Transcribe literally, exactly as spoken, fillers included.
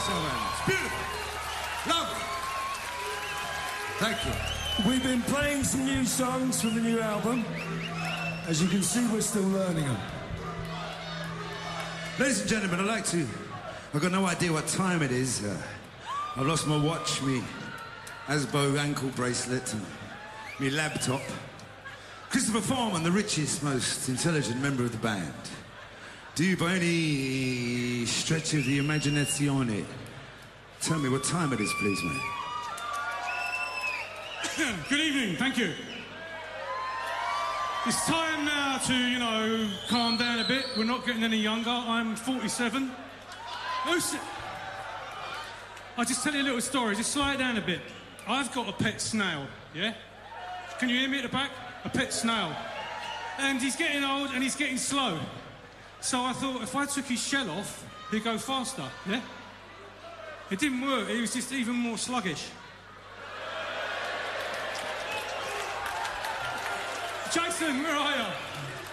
so, man. It's beautiful. Lovely. Thank you. We've been playing some new songs from the new album. As you can see, we're still learning them. Ladies and gentlemen, I'd like to... I've got no idea what time it is. Uh, I've lost my watch, me Asbo ankle bracelet, and me laptop. Christopher Foreman, the richest, most intelligent member of the band. Do you, by any stretch of the imaginatione, tell me what time it is, please, mate? Good evening, thank you. It's time now to, you know, calm down a bit. We're not getting any younger. I'm forty-seven. Lucy, I'll just tell you a little story. Just slow it down a bit. I've got a pet snail, yeah? Can you hear me at the back? A pet snail. And he's getting old and he's getting slow. So I thought if I took his shell off, he'd go faster, yeah? It didn't work. He was just even more sluggish. Jason, where are you?